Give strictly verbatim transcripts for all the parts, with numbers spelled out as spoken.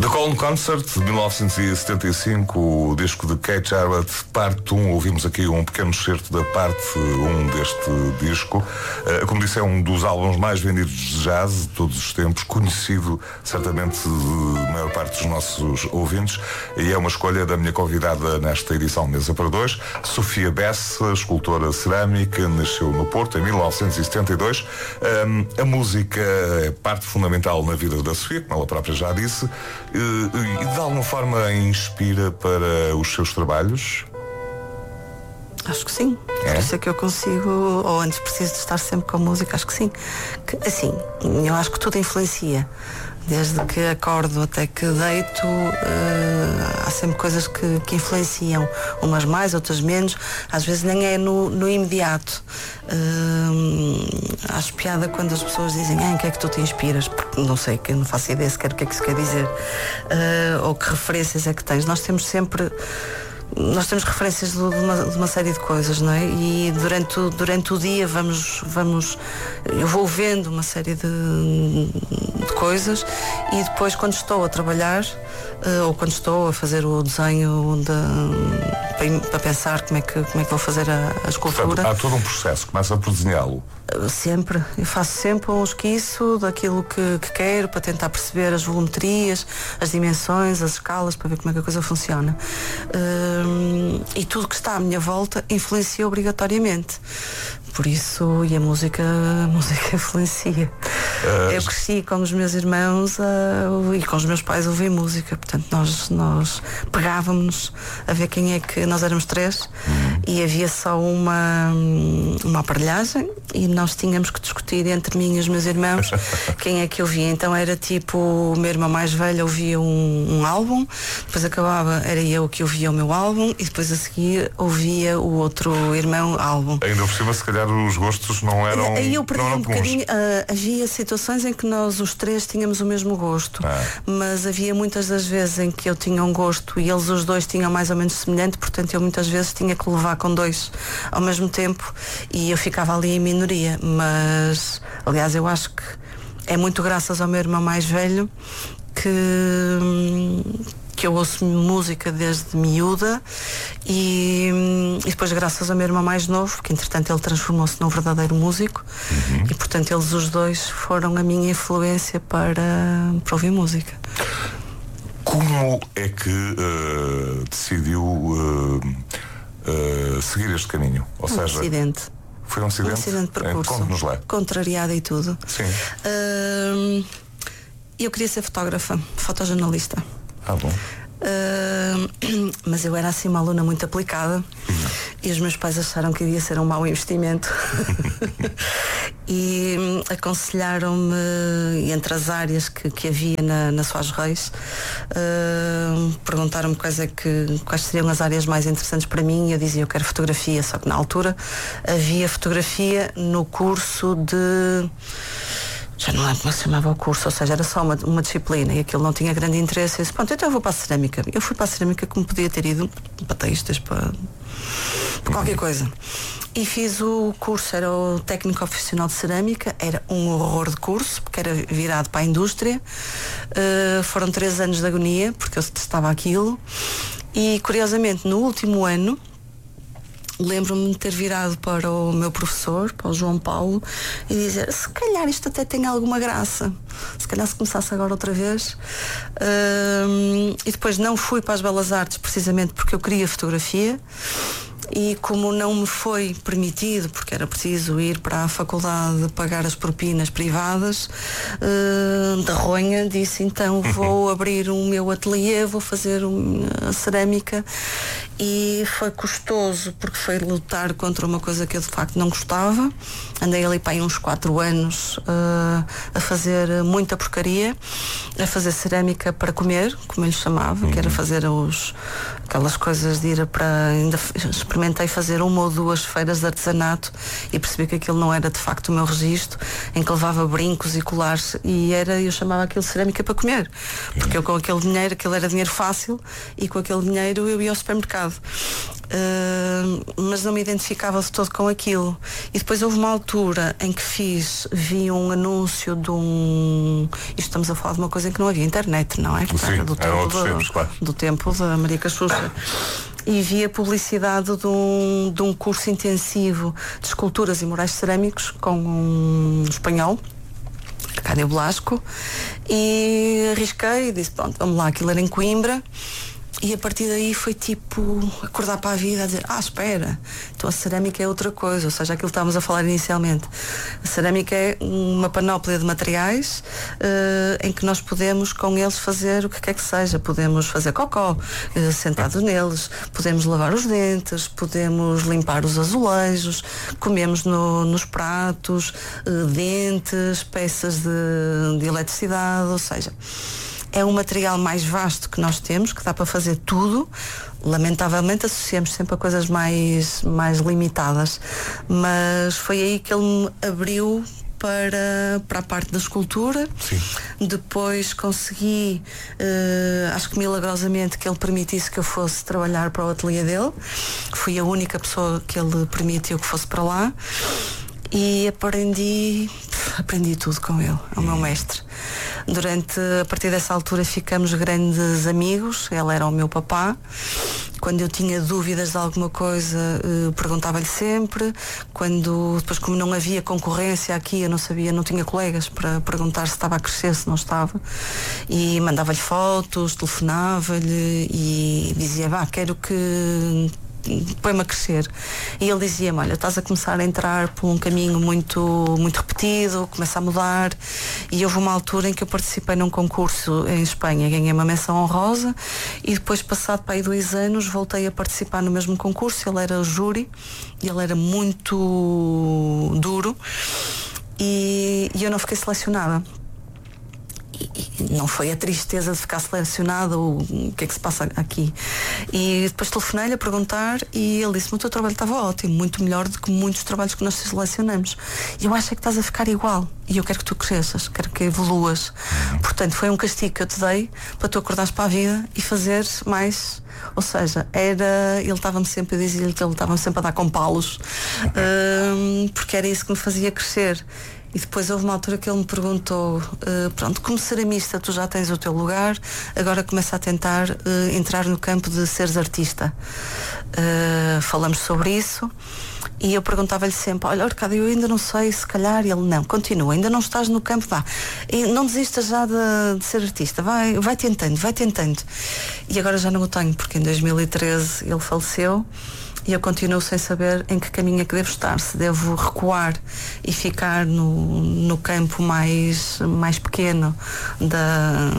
The Colne Concert de mil novecentos e setenta e cinco, o disco de Keith Jarrett, parte um. Ouvimos aqui um pequeno excerto da parte um deste disco. Uh, como disse, é um dos álbuns mais vendidos de jazz de todos os tempos, conhecido certamente da maior parte dos nossos ouvintes, e é uma escolha da minha convidada nesta edição Mesa para Dois, Sofia Bessa, escultora cerâmica, nasceu no Porto em mil novecentos e setenta e dois. Um, a música é parte fundamental na vida da Sofia, como ela própria já disse. E de alguma forma inspira para os seus trabalhos? Acho que sim. É? Por isso é que eu consigo, ou antes preciso de estar sempre com a música, acho que sim. Que, assim, eu acho que tudo influencia. Desde que acordo até que deito, uh, há sempre coisas que, que influenciam, umas mais, outras menos, às vezes nem é no, no imediato. Uh, acho piada quando as pessoas dizem, ah, em que é que tu te inspiras? Não sei, que eu não faço ideia sequer o que é que isso quer dizer, uh, ou que referências é que tens. Nós temos sempre... Nós temos referências de uma, de uma série de coisas, não é? E durante o, durante o dia vamos, vamos, eu vou vendo uma série de, de coisas, e depois quando estou a trabalhar, uh, ou quando estou a fazer o desenho de, para, para pensar como é, que, como é que vou fazer a, a escultura. Portanto, há todo um processo, começa por desenhá-lo. Sempre, eu faço sempre um esquiço daquilo que, que quero, para tentar perceber as volumetrias, as dimensões, as escalas, para ver como é que a coisa funciona. Hum, e tudo que está à minha volta influencia obrigatoriamente. Por isso, e a música, a música influencia. Uh, eu cresci com os meus irmãos uh, e com os meus pais a ouvir música, portanto nós, nós pegávamos a ver quem é que... Nós éramos três, uh-huh. e havia só uma, uma aparelhagem, e nós tínhamos que discutir entre mim e os meus irmãos quem é que ouvia. Então era tipo, o meu irmão mais velho ouvia um, um álbum, depois acabava, era eu que ouvia o meu álbum, e depois a seguir ouvia o outro irmão álbum. Ainda por cima, se calhar os gostos não eram... Aí eu perdi um bocadinho, uh, havia situações em que nós os três tínhamos o mesmo gosto, ah. mas havia muitas das vezes em que eu tinha um gosto e eles os dois tinham mais ou menos semelhante, portanto eu muitas vezes tinha que levar com dois ao mesmo tempo, e eu ficava ali em minoria. Mas aliás eu acho que é muito graças ao meu irmão mais velho que que eu ouço música desde miúda, e, e depois graças ao meu irmão mais novo, porque entretanto ele transformou-se num verdadeiro músico, uhum. e portanto eles os dois foram a minha influência para, para ouvir música. Como é que uh, decidiu uh, uh, seguir este caminho? Ou um seja, acidente. Foi um acidente? Um acidente de percurso. Conte-nos lá. Contrariada e tudo. Sim. Uh, eu queria ser fotógrafa, fotojornalista. Ah, bom. Uh, mas eu era assim uma aluna muito aplicada, uhum. e os meus pais acharam que iria ser um mau investimento e um, aconselharam-me, entre as áreas que, que havia na, na Soares Reis, uh, perguntaram-me quais, é que, quais seriam as áreas mais interessantes para mim, e eu dizia eu quero fotografia, só que na altura havia fotografia no curso de... já não lembro como se chamava o curso, ou seja, era só uma, uma disciplina, e aquilo não tinha grande interesse. Eu disse, pronto, então eu vou para a cerâmica. Eu fui para a cerâmica como podia ter ido para textas, para, para qualquer coisa. E fiz o curso, era o técnico profissional de cerâmica, era um horror de curso, porque era virado para a indústria. Uh, foram três anos de agonia, porque eu detestava aquilo. E, curiosamente, no último ano, lembro-me de ter virado para o meu professor, para o João Paulo, e dizer, se calhar isto até tem alguma graça, se calhar se começasse agora outra vez. Um, e depois não fui para as Belas Artes precisamente porque eu queria fotografia, e como não me foi permitido, porque era preciso ir para a faculdade pagar as propinas privadas, uh, da ronha, disse então vou abrir o meu ateliê, vou fazer a cerâmica. E foi custoso, porque foi lutar contra uma coisa que eu de facto não gostava. Andei ali para aí uns quatro anos uh, a fazer muita porcaria, a fazer cerâmica para comer, como eu lhe chamava, uhum. que era fazer os, aquelas coisas de ir para... Ainda experimentei fazer uma ou duas feiras de artesanato e percebi que aquilo não era de facto o meu registro, em que levava brincos e colares, e era, eu chamava aquilo cerâmica para comer, porque eu com aquele dinheiro, aquilo era dinheiro fácil, e com aquele dinheiro eu ia ao supermercado. Uh, mas não me identificava de todo com aquilo. E depois houve uma altura em que fiz, vi um anúncio de um. Isto estamos a falar de uma coisa em que não havia internet, não é? Sim, do, tempo da, tempos, claro. do tempo da Maria Cachucha. E vi a publicidade de um, de um curso intensivo de esculturas e murais cerâmicos com um espanhol, Arcádio Blasco, e arrisquei e disse, pronto, vamos lá, aquilo era em Coimbra. E a partir daí foi tipo acordar para a vida, a dizer, ah, espera, então a cerâmica é outra coisa, ou seja, aquilo que estávamos a falar inicialmente. A cerâmica é uma panóplia de materiais uh, em que nós podemos com eles fazer o que quer que seja. Podemos fazer cocó uh, sentados neles, podemos lavar os dentes, podemos limpar os azulejos, comemos no, nos pratos, uh, dentes, peças de, de eletricidade, ou seja, é um material mais vasto que nós temos, que dá para fazer tudo. Lamentavelmente associamos sempre a coisas mais, mais limitadas, mas foi aí que ele me abriu para, para a parte da escultura. Sim. Depois consegui, uh, acho que milagrosamente, que ele permitisse que eu fosse trabalhar para o ateliê dele. Fui a única pessoa que ele permitiu que fosse para lá. E aprendi, aprendi tudo com ele, é o meu mestre. Durante, a partir dessa altura ficamos grandes amigos, ele era o meu papá. Quando eu tinha dúvidas de alguma coisa, uh, perguntava-lhe sempre. Quando, depois como não havia concorrência aqui, eu não sabia, não tinha colegas para perguntar se estava a crescer, se não estava. E mandava-lhe fotos, telefonava-lhe e dizia, vá, quero que põe-me a crescer. E ele dizia-me, olha, estás a começar a entrar por um caminho muito, muito repetido, começa a mudar. E houve uma altura em que eu participei num concurso em Espanha, ganhei uma menção honrosa e depois, passado para aí dois anos, voltei a participar no mesmo concurso. Ele era o júri e ele era muito duro e, e eu não fiquei selecionada. E não foi a tristeza de ficar selecionado, o que é que se passa aqui. E depois telefonei-lhe a perguntar e ele disse-me, o teu trabalho estava ótimo, muito melhor do que muitos trabalhos que nós selecionamos. E eu acho é que estás a ficar igual e eu quero que tu cresças, quero que evoluas. Portanto, foi um castigo que eu te dei para tu acordares para a vida e fazeres mais. Ou seja, era, ele estava-me sempre a dizer-lhe que ele estava-me sempre a dar com palos, um, porque era isso que me fazia crescer. E depois houve uma altura que ele me perguntou, uh, pronto, como ceramista tu já tens o teu lugar, agora começa a tentar uh, entrar no campo de seres artista. Uh, falamos sobre isso e eu perguntava-lhe sempre, olha, Arcádio, eu ainda não sei, se calhar. E ele, não, continua, ainda não estás no campo, vá, e não desistas já de, de ser artista, vai, vai tentando, vai tentando. E agora já não o tenho, porque em dois mil e treze ele faleceu. E eu continuo sem saber em que caminho é que devo estar, se devo recuar e ficar no, no campo mais, mais pequeno da,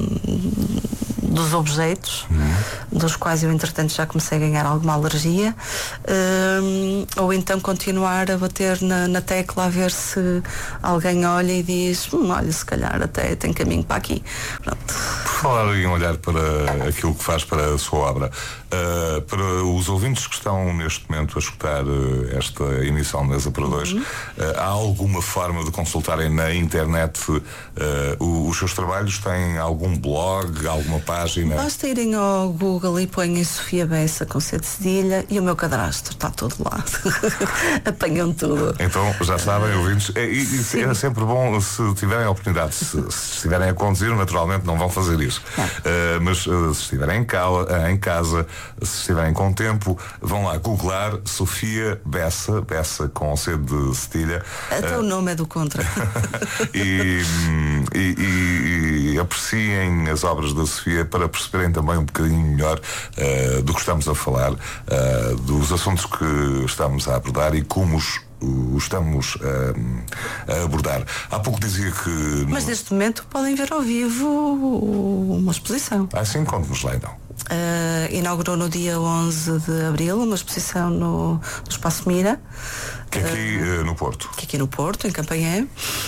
dos objetos, uhum. dos quais eu entretanto já comecei a ganhar alguma alergia, um, ou então continuar a bater na, na tecla a ver se alguém olha e diz, hum, olha, se calhar até tem caminho para aqui. Pronto. Por falar em olhar para aquilo que faz para a sua obra, uh, para os ouvintes que estão neste momento a escutar uh, esta emissão Mesa para Dois, uhum. uh, há alguma forma de consultarem na internet uh, os seus trabalhos? Têm algum blog, alguma página? Basta irem ao Google e põem Sofia Bessa com C de cedilha e o meu cadastro está todo lá. Apanham tudo. Então já sabem, ouvintes, é, e, e é sempre bom se tiverem a oportunidade, se, se estiverem a conduzir, naturalmente não vão fazer isso. Uh, mas uh, se estiverem em, cal, uh, em casa, se estiverem com tempo, vão lá googlar Sofia Bessa, Bessa com C de cedilha. Até uh, o nome é do contra. e, e, e, e apreciem as obras da Sofia para perceberem também um bocadinho melhor uh, do que estamos a falar, uh, dos assuntos que estamos a abordar e como os o estamos uh, a abordar. Há pouco dizia que... Mas no... neste momento podem ver ao vivo uma exposição. Ah, sim, conte-nos lá então. Uh, inaugurou no dia onze de abril uma exposição no, no Espaço Mira. Que aqui uh, no Porto. Que aqui no Porto, em Campanhã.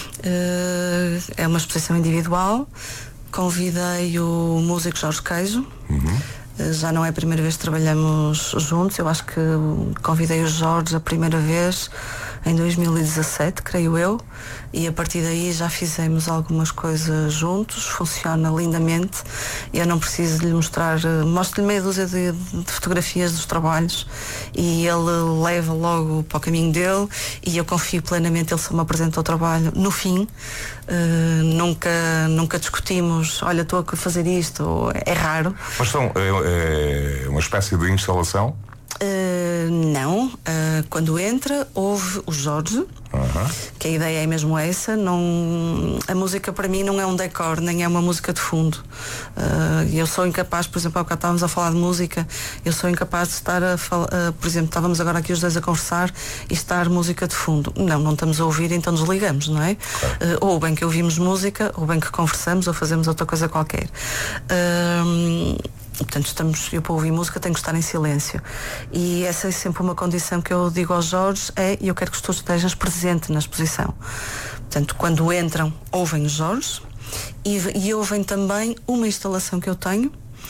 Uh, é uma exposição individual. Convidei o músico Jorge Queijo. Uhum. Já não é a primeira vez que trabalhamos juntos. Eu acho que convidei o Jorge a primeira vez em dois mil e dezassete, creio eu, e a partir daí já fizemos algumas coisas juntos, funciona lindamente. Eu não preciso de lhe mostrar, mostro-lhe meia dúzia de, de fotografias dos trabalhos e ele leva logo para o caminho dele e eu confio plenamente, ele só me apresenta o trabalho no fim. Uh, nunca, nunca discutimos, olha, estou a fazer isto, é raro. Mas são, é, é uma espécie de instalação? Uh, não, uh, quando entra houve o Jorge, uhum. que a ideia é mesmo essa. Não, a música para mim não é um decor, nem é uma música de fundo. uh, eu sou incapaz, por exemplo, há bocado estávamos a falar de música, eu sou incapaz de estar a falar, uh, por exemplo, estávamos agora aqui os dois a conversar e estar música de fundo, não, não estamos a ouvir, então desligamos, não é? Claro. uh, ou bem que ouvimos música, ou bem que conversamos, ou fazemos outra coisa qualquer. uh, Portanto, estamos, eu para ouvir música tenho que estar em silêncio. E essa é sempre uma condição que eu digo aos Jorge, é eu quero que tu estejas presente na exposição. Portanto, quando entram, ouvem os Jorge e, e ouvem também uma instalação que eu tenho,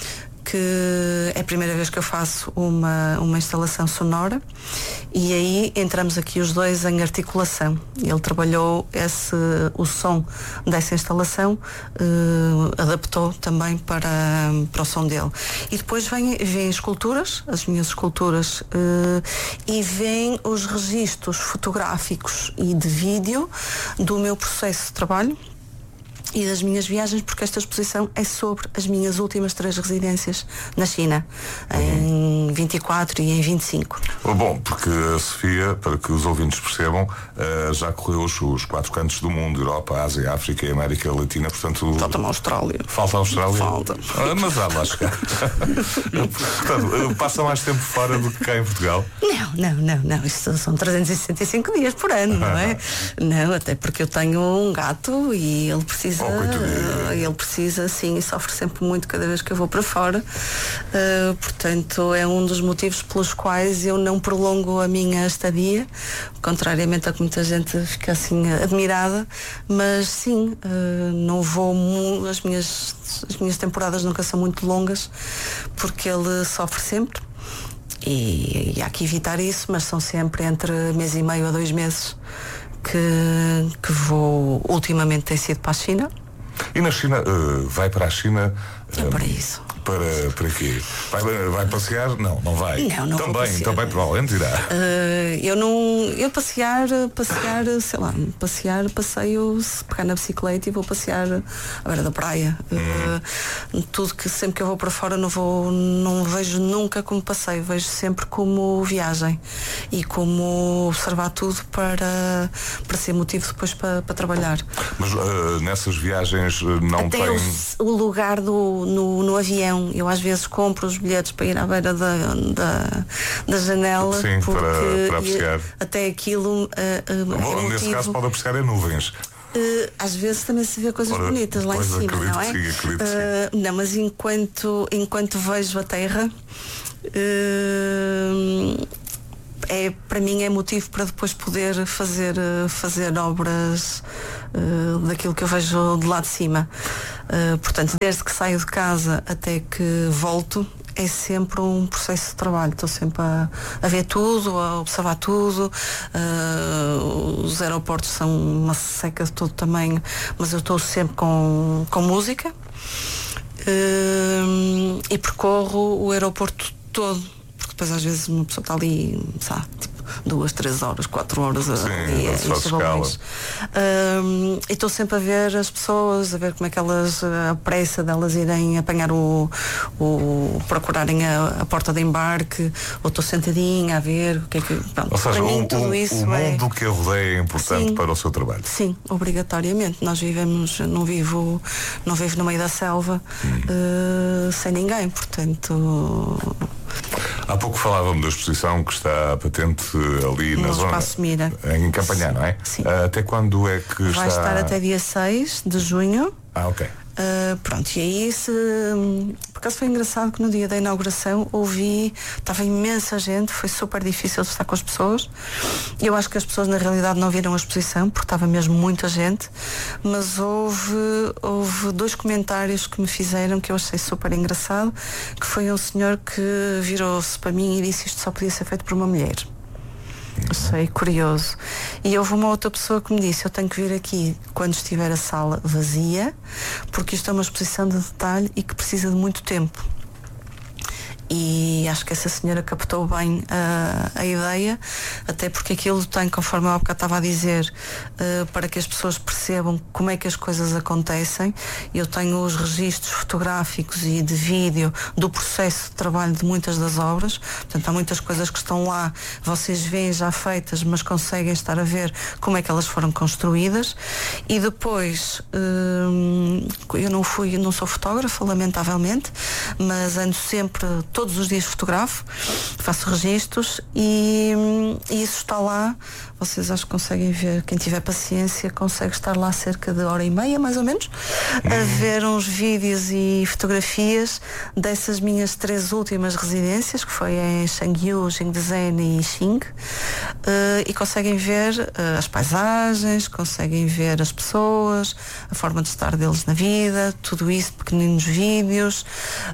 que é a primeira vez que eu faço uma, uma instalação sonora, e aí entramos aqui os dois em articulação. Ele trabalhou esse, o som dessa instalação, uh, adaptou também para, para o som dele. E depois vêm, vêm esculturas, as minhas esculturas, uh, e vêm os registros fotográficos e de vídeo do meu processo de trabalho e das minhas viagens, porque esta exposição é sobre as minhas últimas três residências na China, uhum. em vinte e quatro e em vinte e cinco. Bom, porque a Sofia, para que os ouvintes percebam, uh, já correu os, os quatro cantos do mundo, Europa, Ásia, África e América Latina, portanto... Falta uma Austrália. Falta a Austrália? Falta. Ah, mas há de lá chegar. Portanto, passa mais tempo fora do que cá em Portugal? Não, não, não, não. Isto são trezentos e sessenta e cinco dias por ano, não é? Não, até porque eu tenho um gato e ele precisa... Uh, ele precisa, sim, e sofre sempre muito cada vez que eu vou para fora. Uh, portanto, é um dos motivos pelos quais eu não prolongo a minha estadia, contrariamente a que muita gente fica assim admirada. Mas sim, uh, não vou mu- as minhas, as minhas temporadas nunca são muito longas, porque ele sofre sempre. E, e há que evitar isso, mas são sempre entre mês e meio a dois meses que, que vou. Ultimamente tem sido para a China. E na China, uh, vai para a China... É uh, para isso. Para, para quê? Vai, vai passear? Não, não vai. Não, não também, vou passear. Também provavelmente irá. Uh, eu não... Eu passear, passear, sei lá, passear, passeio, se pegar na bicicleta e vou passear à beira da praia. Hum. Uh, tudo que sempre que eu vou para fora não vou, não vejo nunca como passeio, vejo sempre como viagem e como observar tudo para, para ser motivo depois para, para trabalhar. Mas uh, nessas viagens não Até tem... o, o lugar do, no, no avião. Eu às vezes compro os bilhetes para ir à beira da, da, da janela. Sim, porque para, para apreciar. Até aquilo uh, uh, Bom, é nesse motivo... caso pode apreciar em nuvens. Uh, às vezes também se vê coisas Ora, bonitas lá em cima, não é? Sim, acredito uh, sim. Não, mas enquanto, enquanto vejo a terra, uh, é, para mim é motivo para depois poder fazer, fazer obras uh, daquilo que eu vejo de lá de cima. Uh, portanto, desde que saio de casa até que volto, é sempre um processo de trabalho. Estou sempre a, a ver tudo, a observar tudo. Uh, os aeroportos são uma seca de todo tamanho, mas eu estou sempre com, com música. Uh, e percorro o aeroporto todo, porque depois às vezes uma pessoa está ali, sabe, tipo, duas, três horas, quatro horas a, Sim, e, a sua escala. Um, e estou sempre a ver as pessoas, a ver como é que elas, a pressa delas irem apanhar o, o procurarem a, a porta de embarque, ou estou sentadinha a ver o que é que. Pronto, ou seja, para mim, o, tudo o, isso o mundo é... que a rodeia é importante Sim. para o seu trabalho. Sim, obrigatoriamente. Nós vivemos, não vivo, não vivo no meio da selva hum. uh, sem ninguém, portanto. Há pouco falávamos da exposição que está patente ali no na zona Espaço Mira. Em Campanhã, não é? Sim. Até quando é que Vai está? Vai estar até dia seis de junho. Ah, ok. Uh, pronto, e aí se, por acaso foi engraçado que no dia da inauguração ouvi, estava imensa gente, foi super difícil de estar com as pessoas. Eu acho que as pessoas na realidade não viram a exposição porque estava mesmo muita gente, mas houve, houve dois comentários que me fizeram que eu achei super engraçado, que foi um senhor que virou-se para mim e disse: isto só podia ser feito por uma mulher. Achei curioso. E houve uma outra pessoa que me disse: eu tenho que vir aqui quando estiver a sala vazia, porque isto é uma exposição de detalhe e que precisa de muito tempo. E acho que essa senhora captou bem uh, a ideia, até porque aquilo tem, conforme eu há bocado estava a dizer, uh, para que as pessoas percebam como é que as coisas acontecem. Eu tenho os registros fotográficos e de vídeo do processo de trabalho de muitas das obras. Portanto, há muitas coisas que estão lá, vocês veem já feitas, mas conseguem estar a ver como é que elas foram construídas. E depois, uh, eu não fui, não sou fotógrafa, lamentavelmente, mas ando sempre, todos os dias fotografo, faço registros e, e isso está lá. Vocês acho que conseguem ver, quem tiver paciência consegue estar lá cerca de hora e meia, mais ou menos, a ver uns vídeos e fotografias dessas minhas três últimas residências, que foi em Chengyu, Jingdezhen e Xing, uh, e conseguem ver uh, as paisagens, conseguem ver as pessoas, a forma de estar deles na vida, tudo isso, pequeninos vídeos,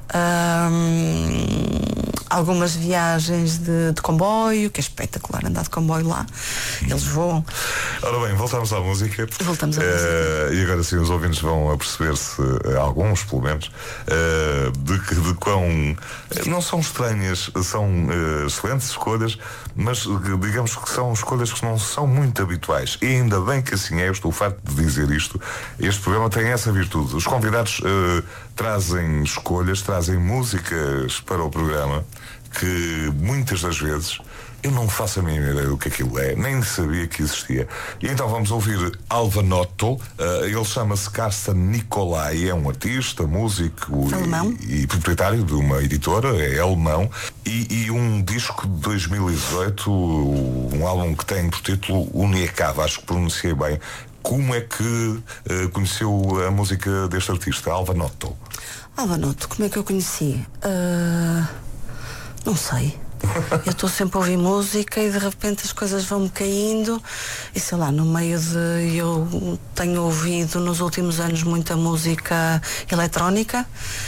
um, algumas viagens de, de comboio, que é espetacular andar de comboio lá. Eles voam. Ora bem, voltamos à música. Voltamos à uh, música. E agora sim os ouvintes vão a perceber-se, uh, alguns pelo menos, uh, de, que, de quão uh, não são estranhas, são uh, excelentes escolhas, mas uh, digamos que são escolhas que não são muito habituais. E ainda bem que assim é, eu estou farto de dizer isto. Este programa tem essa virtude. Os convidados uh, trazem escolhas, trazem músicas para o programa que muitas das vezes eu não faço a mínima ideia do que aquilo é, nem sabia que existia. E então vamos ouvir Alvanotto. Uh, ele chama-se Carsten Nicolai, é um artista, músico e, e proprietário de uma editora, é alemão, e, e um disco de dois mil e dezoito, um álbum que tem por título Uniekava, acho que pronunciei bem. Como é que uh, conheceu a música deste artista, Alvanotto? Alvanotto, como é que eu conheci? Uh, não sei. Eu estou sempre a ouvir música e de repente as coisas vão-me caindo e sei lá, no meio de... Eu tenho ouvido nos últimos anos muita música eletrónica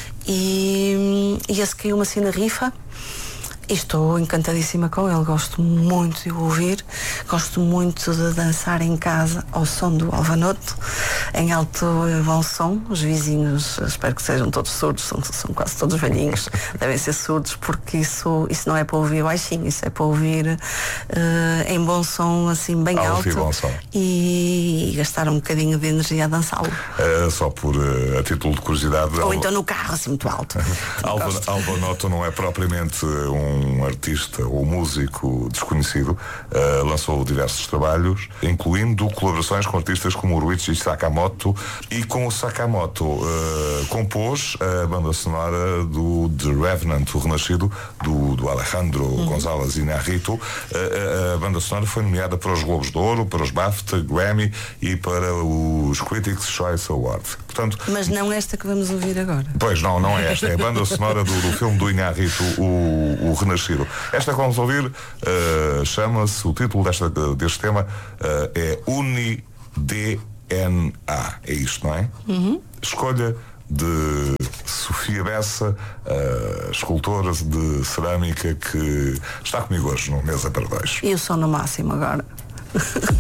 e, e esse caiu-me assim na rifa. E estou encantadíssima com ele, gosto muito de o ouvir, gosto muito de dançar em casa ao som do Alvanotto, em alto e bom som. Os vizinhos, espero que sejam todos surdos, são, são quase todos velhinhos, devem ser surdos, porque isso, isso não é para ouvir baixinho, isso é para ouvir uh, em bom som, assim bem alto, alto e, bom som. E, e gastar um bocadinho de energia a dançá-lo. Uh, só por uh, a título de curiosidade. Ou então no carro, assim muito alto. Alvanotto não é propriamente um um artista ou músico desconhecido, uh, lançou diversos trabalhos, incluindo colaborações com artistas como o Ruichi Sakamoto, e com o Sakamoto uh, compôs a banda sonora do The Revenant, o Renascido, do, do Alejandro uhum. González Iñárritu. Uh, a banda sonora foi nomeada para os Globos de Ouro, para os BAFTA, Grammy e para os Critics' Choice Award. Portanto, mas não esta que vamos ouvir agora. Pois não, não é esta, é a banda sonora do, do filme do Iñárritu, o, o Renascido. Esta que vamos ouvir uh, chama-se, o título desta, deste tema uh, é Uni D N A. É isto, não é? Uhum. Escolha de Sofia Bessa, uh, escultora de cerâmica que está comigo hoje no Mesa para Dois. E o som no máximo agora.